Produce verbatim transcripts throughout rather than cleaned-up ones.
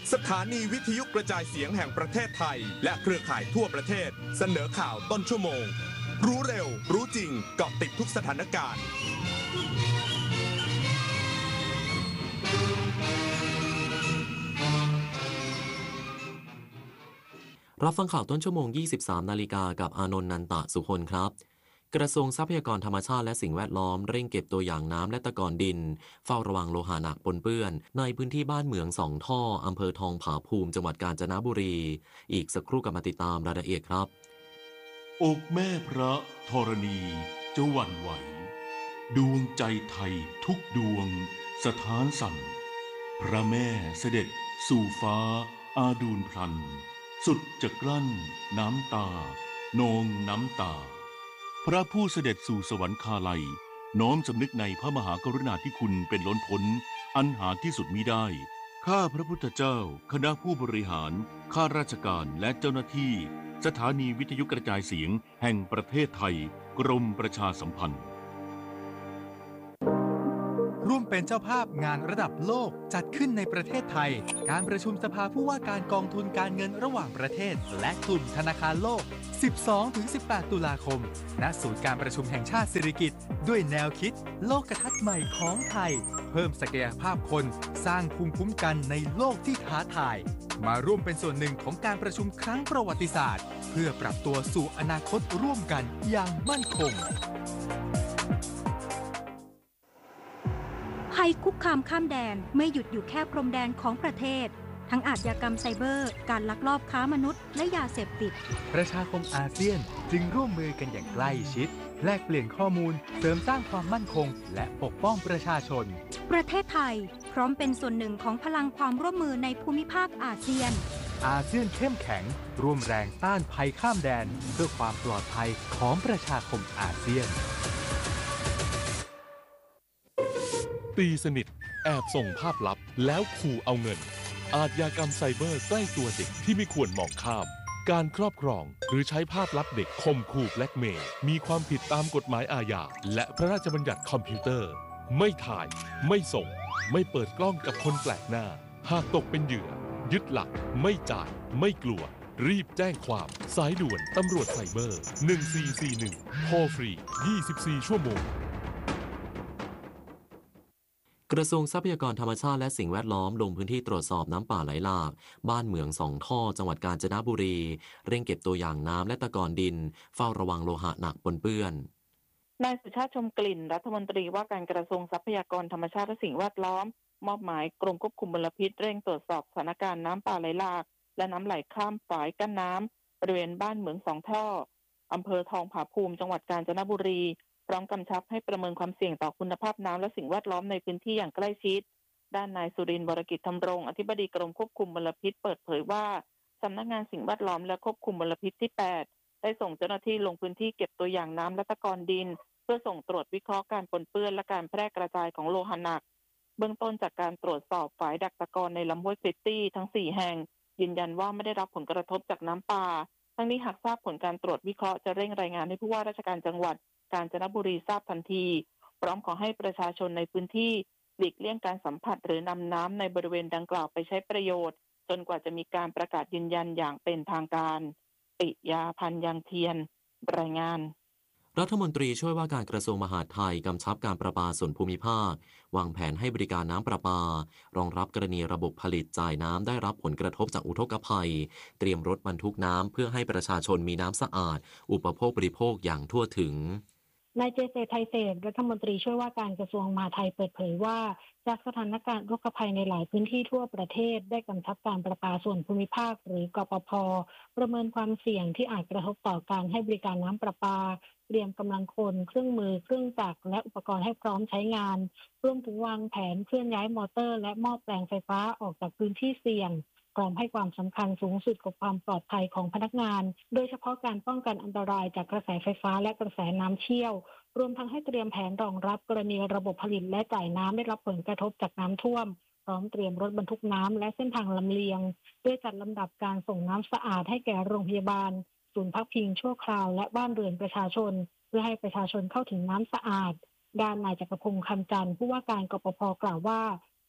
สถานีวิทยุกระจายเสียงแห่งประเทศไทยและเครือข่ายทั่วประเทศเสนอข่าวต้นชั่วโมงรู้เร็วรู้จริงเกาะติดทุกสถานการณ์รับฟังข่าวต้นชั่วโมง ยี่สิบสาม นาฬิกากับอานนท์ นันตะสุคนครับกระทรวงทรัพยากรธรรมชาติและสิ่งแวดล้อมเร่งเก็บตัวอย่างน้ำและตะกอนดินเฝ้าระวังโลหะหนักปนเปื้อนในพื้นที่บ้านเหมืองสองท่ออำเภอทองผาภูมิจังหวัดกาญจนบุรีอีกสักครู่กลับมาติดตามรายละเอียดครับอกแม่พระธรณีจะหวั่นไหวดวงใจไทยทุกดวงสถานสั่นพระแม่เสด็จสู่ฟ้าอาดูลพลันสุดจะกลั้นน้ำตานองน้ำตาพระผู้เสด็จสู่สวรรคาลัยน้อมสำนึกในพระมหากรุณาธิคุณเป็นล้นพ้นอันหาที่สุดมิได้ข้าพระพุทธเจ้าคณะผู้บริหารข้าราชการและเจ้าหน้าที่สถานีวิทยุกระจายเสียงแห่งประเทศไทยกรมประชาสัมพันธ์ร่วมเป็นเจ้าภาพงานระดับโลกจัดขึ้นในประเทศไทยการประชุมสภาผู้ว่าการกองทุนการเงินระหว่างประเทศและกลุ่มธนาคารโลก สิบสองถึงสิบแปด ตุลาคมณศูนย์การประชุมแห่งชาติสิริกิติ์ด้วยแนวคิดโลกทัศน์ใหม่ของไทยเพิ่มศักยภาพคนสร้างภูมิคุ้มกันในโลกที่ท้าทายมาร่วมเป็นส่วนหนึ่งของการประชุมครั้งประวัติศาสตร์เพื่อปรับตัวสู่อนาคตร่วมกันอย่างมั่นคงภัยคุกคามข้ามแดนไม่หยุดอยู่แค่พรมแดนของประเทศทั้งอาชญากรรมไซเบอร์การลักลอบค้ามนุษย์และยาเสพติดประชาคมอาเซียนจึงร่วมมือกันอย่างใกล้ชิดแลกเปลี่ยนข้อมูลเสริมสร้างความมั่นคงและปกป้องประชาชนประเทศไทยพร้อมเป็นส่วนหนึ่งของพลังความร่วมมือในภูมิภาคอาเซียนอาเซียนเข้มแข็งร่วมแรงต้านภัยข้ามแดนเพื่อความปลอดภัยของประชาคมอาเซียนตีสนิทแอบส่งภาพลับแล้วขู่เอาเงินอาชญากรรมไซเบอร์ใกล้ตัวเด็กที่ไม่ควรมองข้ามการครอบครองหรือใช้ภาพลับเด็กข่มขู่แบล็กเมย์มีความผิดตามกฎหมายอาญาและพระราชบัญญัติคอมพิวเตอร์ไม่ถ่ายไม่ส่งไม่เปิดกล้องกับคนแปลกหน้าหากตกเป็นเหยื่อยึดหลักไม่จ่ายไม่กลัวรีบแจ้งความสายด่วนตำรวจไซเบอร์หนึ่งสี่สี่หนึ่งโทรฟรียี่สิบสี่ชั่วโมงกระทรวงทรัพยากรธรรมชาติและสิ่งแวดล้อมลงพื้นที่ตรวจสอบน้ำป่าไหลหลากบ้านเหมืองสองท่อจังหวัดกาญจนบุรีเร่งเก็บตัวอย่างน้ำและตะกอนดินเฝ้าระวังโลหะหนักปนเปื้อนนายสุชาติชมกลิ่นรัฐมนตรีว่าการกระทรวงทรัพยากรธรรมชาติและสิ่งแวดล้อมมอบหมายกรมควบคุมมลพิษเร่งตรวจสอบสถานการณ์น้ำป่าไหลหลากและน้ำไหลข้ามฝายกั้นน้ำบริเวณบ้านเหมืองสองท่ออำเภอทองผาภูมิจังหวัดกาญจนบุรีพร้อมกำชับให้ประเมินความเสี่ยงต่อคุณภาพน้ำและสิ่งแวดล้อมในพื้นที่อย่างใกล้ชิดด้านนายสุรินทร์วรกิจธรรมรงค์อธิบดีกรมควบคุมมลพิษเปิดเผยว่าสำนักงานสิ่งแวดล้อมและควบคุมมลพิษที่แปดได้ส่งเจ้าหน้าที่ลงพื้นที่เก็บตัวอย่างน้ำและตะกอนดินเพื่อส่งตรวจวิเคราะห์การปนเปื้อนและการแพร่กระจายของโลหะหนักเบื้องต้นจากการตรวจสอบฝายดักตะกอนในลำห้วยคริตตี้ทั้งสี่แห่งยืนยันว่าไม่ได้รับผลกระทบจากน้ำป่าทั้งนี้หากทราบผลการตรวจวิเคราะห์จะเร่งรายงานให้ผู้ว่าราชการจังหวัดกาญจนบุรีทราบทันทีพร้อมขอให้ประชาชนในพื้นที่หลีกเลี่ยงการสัมผัสหรือนำน้ำในบริเวณดังกล่าวไปใช้ประโยชน์จนกว่าจะมีการประกาศยืนยันอย่างเป็นทางการปิยาพันธ์ยังเทียนรายงานรัฐมนตรีช่วยว่าการกระทรวงมหาดไทยกำชับการประปาส่วนภูมิภาควางแผนให้บริการน้ำประปารองรับกรณีระบบผลิตจ่ายน้ำได้รับผลกระทบจากอุทกภัยเตรียมรถบรรทุกน้ำเพื่อให้ประชาชนมีน้ำสะอาดอุปโภคบริโภคอย่างทั่วถึงนายเจเจไทยเศรษฐ์รัฐมนตรีช่วยว่าการกระทรวงมหาดไทยเปิดเผยว่าจากสถานการณ์อุทกภัยในหลายพื้นที่ทั่วประเทศได้กำชับการประปาส่วนภูมิภาคหรือกปภ.ประเมินความเสี่ยงที่อาจกระทบต่อการให้บริการน้ำประปาเตรียมกำลังคนเครื่องมือเครื่องจักรและอุปกรณ์ให้พร้อมใช้งานรวมถึงวางแผนเคลื่อนย้ายมอเตอร์และหม้อแปลงไฟฟ้าออกจากพื้นที่เสี่ยงพร้อมให้ความสำคัญสูงสุดกับความปลอดภัยของพนักงานโดยเฉพาะการป้องกันอันตรายจากกระแสไฟฟ้าและกระแสน้ำเชี่ยวรวมทั้งให้เตรียมแผนรองรับกรณีระบบผลิตและจ่ายน้ำได้รับผลกระทบจากน้ำท่วมพร้อมเตรียมรถบรรทุกน้ำและเส้นทางลำเลียงด้วยจัดลำดับการส่งน้ำสะอาดให้แก่โรงพยาบาลศูนย์พักพิงชั่วคราวและบ้านเรือนประชาชนเพื่อให้ประชาชนเข้าถึงน้ำสะอาดด้านนายจักรพงษ์คำจันทร์ผู้ว่าการกปภ.กล่าวว่า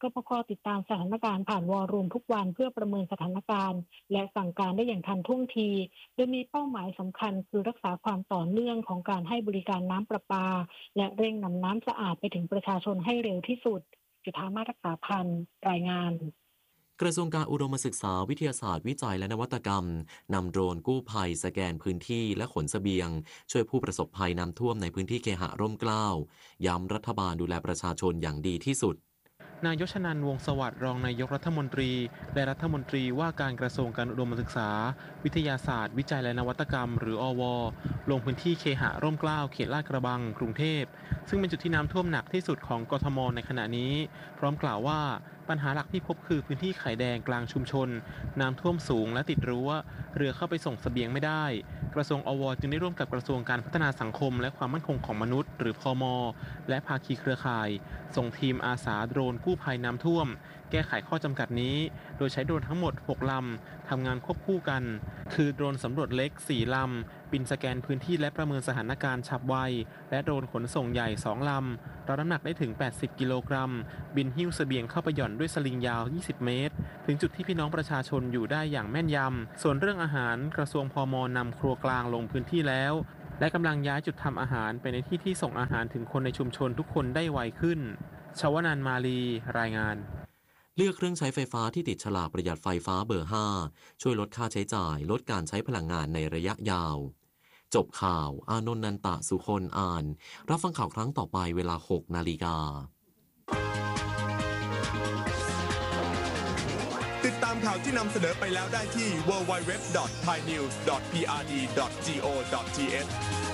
กปค.ติดตามสถานการณ์ผ่านวอลลุ่มทุกวันเพื่อประเมินสถานการณ์และสั่งการได้อย่างทันท่วงทีโดยมีเป้าหมายสำคัญคือรักษาความต่อเนื่องของการให้บริการน้ำประปาและเร่งนำน้ำสะอาดไปถึงประชาชนให้เร็วที่สุดจุฑามาศ รักษาพันธ์รายงานกระทรวงการอุดมศึกษาวิทยาศาสตร์วิจัยและนวัตกรรมนำโดรนกู้ภัยสแกนพื้นที่และขนเสบียงช่วยผู้ประสบภัยน้ำท่วมในพื้นที่เคหะร่มเกล้าย้ำรัฐบาลดูแลประชาชนอย่างดีที่สุดนายชนันท์ วงศ์สวัสดิ์รองนายกรัฐมนตรีและรัฐมนตรีว่าการกระทรวงการอุดมศึกษาวิทยาศาสตร์วิจัยและนวัตกรรมหรืออว.ลงพื้นที่เคหะร่มเกล้าเขตลาดกระบังกรุงเทพซึ่งเป็นจุดที่น้ำท่วมหนักที่สุดของกทม.ในขณะนี้พร้อมกล่าวว่าปัญหาหลักที่พบคือพื้นที่ไข่แดงกลางชุมชนน้ำท่วมสูงและติดรั้วเรือเข้าไปส่งเสบียงไม่ได้กระทรวงอว.จึงได้ร่วมกับกระทรวงการพัฒนาสังคมและความมั่นคงของมนุษย์หรือพม.และภาคีเครือข่ายส่งทีมอาสาโดรนกู้ภัยน้ำท่วมแก้ไขข้อจำกัดนี้โดยใช้โดรนทั้งหมดหกลำทำงานควบคู่กันคือโดรนสำรวจเล็กสี่ลำบินสแกนพื้นที่และประเมินสถานการณ์ฉับไวและโดรนขนส่งใหญ่สองลำรับน้ำหนักได้ถึงแปดสิบกิโลกรัมบินหิ้วเสบียงเข้าไปหย่อนด้วยสลิงยาวยี่สิบเมตรถึงจุดที่พี่น้องประชาชนอยู่ได้อย่างแม่นยำส่วนเรื่องอาหารกระทรวงพม.นำครัวกลางลงพื้นที่แล้วและกำลังย้ายจุดทำอาหารไปในที่ที่ส่งอาหารถึงคนในชุมชนทุกคนได้ไวขึ้นชวนันท์ มาลีรายงานเลือกเครื่องใช้ไฟฟ้าที่ติดฉลากประหยัดไฟฟ้าเบอร์ห้าช่วยลดค่าใช้จ่ายลดการใช้พลังงานในระยะยาวจบข่าวอานนท์ นันตะสุคนอ่านรับฟังข่าวครั้งต่อไปเวลาหกนาฬิกาติดตามข่าวที่นำเสนอไปแล้วได้ที่ ดับเบิลยู ดับเบิลยู ดับเบิลยู ดอท ไทยนิวส์ ดอท พี อาร์ ดี ดอท จี โอ ดอท ที เอช